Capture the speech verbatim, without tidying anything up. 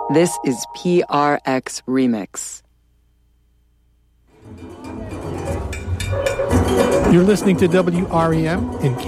This is P R X Remix. You're listening to W R E M in